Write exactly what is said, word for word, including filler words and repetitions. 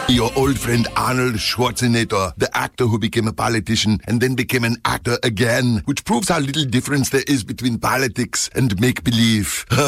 Your old friend Arnold Schwarzenegger, the actor who became a politician and then became an actor again, which proves how little difference there is between politics and make-believe.